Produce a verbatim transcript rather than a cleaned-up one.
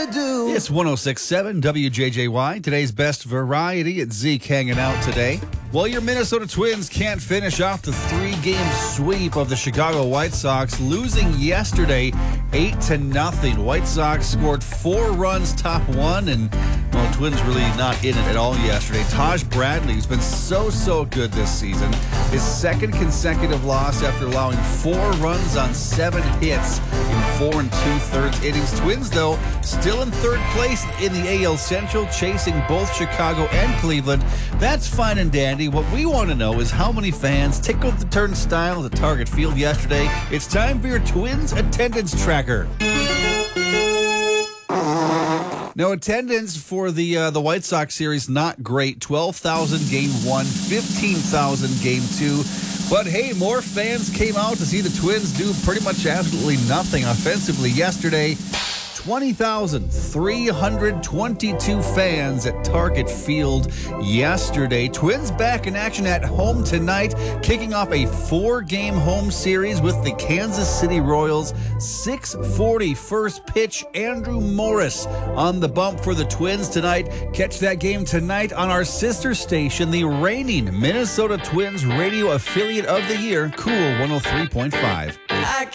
to do. It's one oh six point seven W J J Y. Today's best variety. It's Zeke hanging out today. Well, your Minnesota Twins can't finish off the three-game sweep of the Chicago White Sox, losing yesterday eight to nothing. White Sox scored four runs, top one, and, well, Twins really not in it at all yesterday. Taj Bradley, who's been so, so good this season, his second consecutive loss after allowing four runs on seven hits in four and two-thirds innings. Twins, though, still in third place in the A L Central, chasing both Chicago and Cleveland. That's fine and dandy. What we want to know is how many fans tickled the turnstile at Target Field yesterday. It's time for your Twins attendance tracker. Now, attendance for the uh, the White Sox series, not great. twelve thousand game one, fifteen thousand game two. But, hey, more fans came out to see the Twins do pretty much absolutely nothing offensively yesterday. twenty thousand three hundred twenty-two fans at Target Field yesterday. Twins back in action at home tonight, kicking off a four-game home series with the Kansas City Royals. six forty first pitch, Andrew Morris on the bump for the Twins tonight. Catch that game tonight on our sister station, the reigning Minnesota Twins radio affiliate of the year, Cool one oh three point five. I